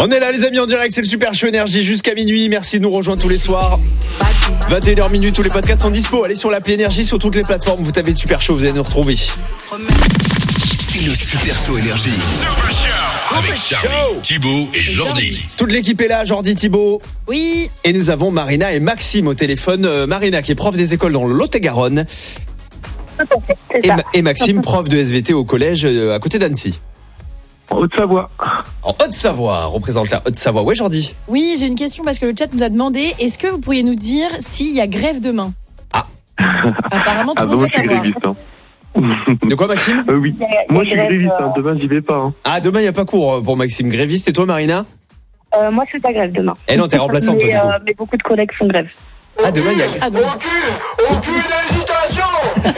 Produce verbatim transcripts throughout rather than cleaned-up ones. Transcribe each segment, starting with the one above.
On est là les amis en direct, c'est le Super Show Énergie jusqu'à minuit. Merci de nous rejoindre tous les soirs. vingt et une heures minutes, tous les podcasts sont dispo. Allez sur l'appli Énergie, sur toutes les plateformes. Vous tapez Super Show, vous allez nous retrouver. C'est le Super Show Énergie. Super Show avec Charlie, Thibaut et Jordi. Toute l'équipe est là, Jordi, Thibaut. Oui. Et nous avons Marina et Maxime au téléphone. Euh, Marina qui est prof des écoles dans le Lot-et-Garonne. Et, Ma- et Maxime, prof de S V T au collège euh, à côté d'Annecy. En Haute-Savoie. En Haute-Savoie, représente la Haute-Savoie. Ouais, Jordi. Oui, j'ai une question parce que le chat nous a demandé, est-ce que vous pourriez nous dire s'il y a grève demain ? Ah. Apparemment, tout Ah le bah monde moi veut je suis savoir. gréviste. Hein. De quoi, Maxime ? Euh, oui. Il y a- Moi il je y a suis grève, gréviste, euh, hein. Demain j'y vais pas. Hein. Ah, demain, il n'y a pas cours pour Maxime. Gréviste. Et toi, Marina ? Euh, moi, je suis pas grève demain. Eh non, t'es remplaçante, toi, mais, du coup. euh, mais beaucoup de collègues font grève. Ah, demain, il y a Ah, donc. Aucune, aucune hésitation.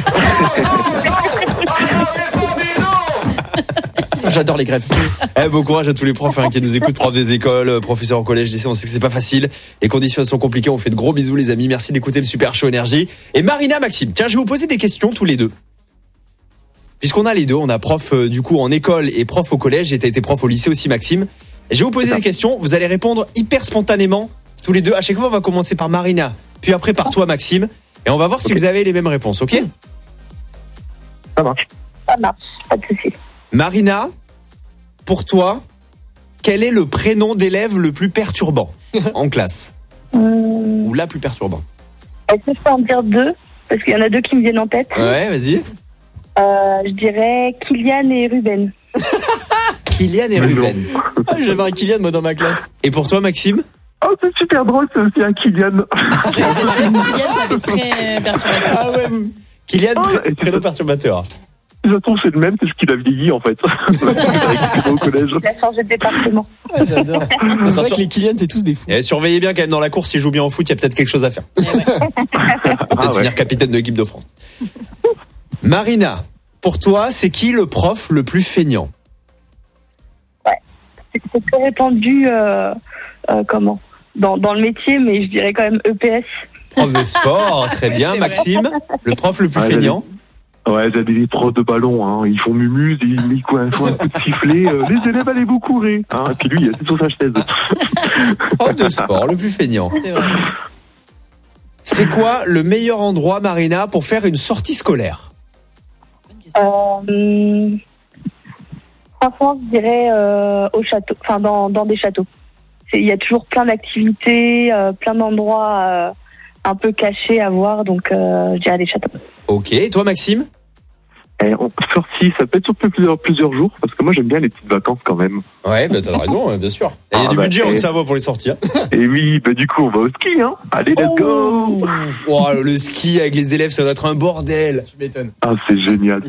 J'adore les grèves. Eh, bon courage à tous les profs hein, qui nous écoutent, profs des écoles, professeurs au collège, lycée. On sait que c'est pas facile. Les conditions sont compliquées. On fait de gros bisous, les amis. Merci d'écouter le Super Show Énergie. Et Marina, Maxime, tiens, je vais vous poser des questions tous les deux. Puisqu'on a les deux, on a prof euh, du coup en école et prof au collège. Et t'as été prof au lycée aussi, Maxime. Et je vais vous poser des questions. Vous allez répondre hyper spontanément tous les deux. À chaque fois, on va commencer par Marina, puis après par toi, Maxime. Et on va voir si vous avez les mêmes réponses, ok ? Ça marche. Ça marche, pas de souci. Marina, pour toi, quel est le prénom d'élève le plus perturbant en classe ? Hum, Ou la plus perturbante ? Est-ce que je peux en dire deux ? Parce qu'il y en a deux qui me viennent en tête. Ouais, vas-y. Euh, je dirais Kylian et Ruben. Kylian et Mais Ruben. non. Ah, j'avais un Kylian, moi, dans ma classe. Et pour toi, Maxime ? Oh c'est super drôle, c'est aussi un Kylian. Parce que Kylian, ça fait très perturbateur. Ah ouais. Kylian, Oh, pré- prénom perturbateur. J'attends c'est le même, c'est ce qu'il a vieilli en fait. Au collège. Il a changé de département. J'adore. C'est vrai que les Kylian, c'est tous des fous. Et surveillez bien quand même dans la course, s'il joue bien au foot, il y a peut-être quelque chose à faire. Eh ouais. Peut-être Ah ouais. finir capitaine de l'équipe de France. Marina, pour toi, c'est qui le prof le plus feignant ? C'est c'est très répandu, euh, euh, comment dans, dans le métier, mais je dirais quand même E P S. Prof de sport, très bien. C'est vrai. Maxime, le prof le plus Ouais, feignant ? Ouais, j'ai des profs de ballon, hein. Ils font mumuse, ils, ils quoi, ils font un coup de sifflet. Euh, les élèves, allez-vous courir hein. Et puis lui, il est assis sur sa chaise. Prof de sport, le plus feignant. C'est vrai. C'est quoi le meilleur endroit, Marina, pour faire une sortie scolaire ? Euh, franchement, je dirais euh, au château, enfin dans, dans des châteaux. C'est- Il y a toujours plein d'activités, euh, plein d'endroits euh, un peu cachés à voir, donc euh, je dirais des châteaux. Ok, et toi, Maxime ? Et on, sortie, ça peut être sur plusieurs, plusieurs jours, parce que moi j'aime bien les petites vacances quand même. Ouais, bah t'as raison, bien sûr. Il y a Ah, du bah, budget en et- Haute-Savoie pour les sorties. Hein. Et oui, bah du coup on va au ski, hein. Allez, let's go. Oh, le ski avec les élèves, ça doit être un bordel. Tu m'étonnes. Ah, c'est génial.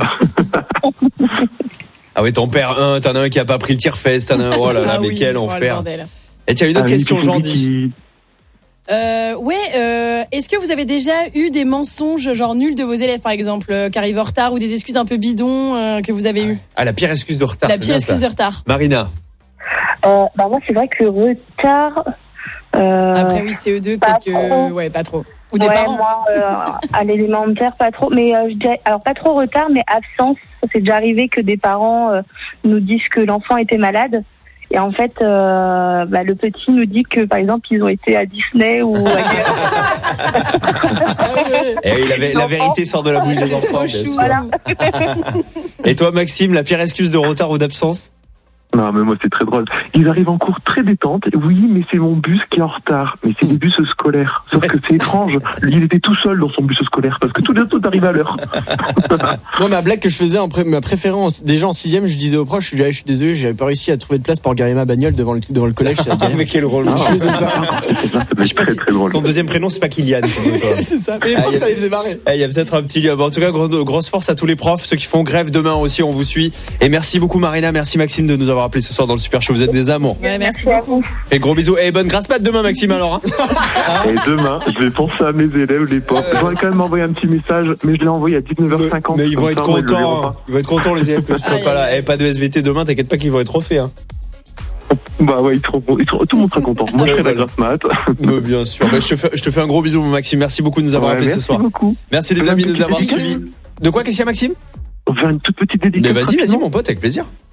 Ah ouais, t'en perds un, t'en as un qui a pas pris le tir-fesse, t'en as un, oh là là, Ah mais oui, quel oh, le enfer. bordel. Et tiens, une autre Ah oui, question, c'est celui Jordi. qui- Euh, ouais, euh, est-ce que vous avez déjà eu des mensonges genre nuls de vos élèves par exemple, euh, qui arrivent en retard ou des excuses un peu bidons euh, que vous avez eues ? Ah, la pire excuse de retard. La c'est pire bien excuse ça. de retard. Marina. Euh, bah moi, c'est vrai que le retard. Euh, Après oui, C E deux, pas peut-être que trop. ouais, pas trop. Ou des ouais, parents. moi, euh, à l'élémentaire, pas trop. Mais euh, je dirais, alors pas trop retard, mais absence. C'est déjà arrivé que des parents euh, nous disent que l'enfant était malade. Et en fait, euh, bah, le petit nous dit que, par exemple, ils ont été à Disney ou ailleurs. Eh oui, la, la vérité sort de la bouche des enfants, bien sûr. Voilà. Et toi, Maxime, la pire excuse de retard ou d'absence ? Non, mais moi, c'est très drôle. Ils arrivent en cours très détente. Oui, mais c'est mon bus qui est en retard. Mais c'est des bus scolaires. Sauf que c'est étrange. Lui, il était tout seul dans son bus scolaire parce que tous les autres arrivent à l'heure. Moi, ma blague que je faisais, en pré- ma préférence, déjà en sixième, je disais aux profs, je, disais, je suis désolé, j'avais pas réussi à trouver de place pour garer ma bagnole devant le, devant le collège. C'est la Mais quel rôle. Ah, Je faisais ça. ça peut Je sais être pas très, si très drôle. ton deuxième prénom, c'est pas Kylian. c'est toi. C'est ça. Mais les Ah, profs, y a- ça les faisait marrer. Eh, il y a peut-être un petit lien. Bon, en tout cas, gros- grosse force à tous les profs, ceux qui font grève demain aussi, on vous suit. Et merci beaucoup Marina, merci Maxime de nous avoir appelé ce soir dans le Super Show. Vous êtes des amours. Ouais, merci à beaucoup. Et gros bisous. Et bonne grasse mat demain Maxime alors. Hein. Et demain, je vais penser à mes élèves, les pauvres. J'aurais quand même envoyé un petit message, mais je l'ai envoyé à dix-neuf heures cinquante. Mais ils vont Comme être ça, moi, je le verrai contents. pas. hein. Ils vont être contents les élèves que tu sois Aïe, pas là. aïe. Et pas de S V T demain, t'inquiète pas qu'ils vont être refaits. Hein. Bah ouais, ils seront, ils seront- tout le monde sera content. Moi, je Ouais, ferai la voilà. grasse mat. Mais bien sûr. Bah, je te fais, je te fais un gros bisou Maxime. Merci beaucoup de nous avoir Ouais, appelé ce merci soir. beaucoup. Merci les Une amis de nous petite avoir dédicace. suivis. De quoi qu'est-ce qu'il y a Maxime ? On va faire une toute petite dédicace. Mais vas-y, vas-y rapidement. mon pote, avec plaisir.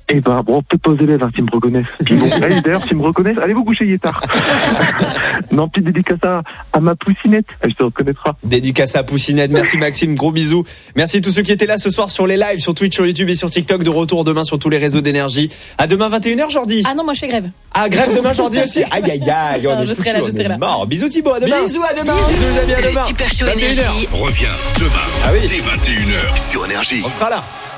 Eh ben, bon, peut-être pas aux élèves, hein, s'ils me reconnaissent. Puis bon, allez, d'ailleurs, s'ils me reconnaissent, allez vous coucher, il est tard. Non, petite dédicace à, à ma poussinette, elle se reconnaîtra. Dédicace à Poussinette. Merci Maxime, gros bisous. Merci à tous ceux qui étaient là ce soir sur les lives, sur Twitch, sur YouTube et sur TikTok. De retour demain sur tous les réseaux d'énergie. À demain vingt et une heures, Jordi. Ah non, moi je fais grève. Ah, grève demain, Jordi aussi. Aïe, aïe, aïe, on Non, est je serai foutus, là, je on serai est là. mort. Bisous Thibaut, à demain. Bisous, à demain. Bisous les amis, à Le demain. Super Show vingt et une heures. Énergie revient demain Ah oui. dès vingt et une heures sur Énergie. On sera là.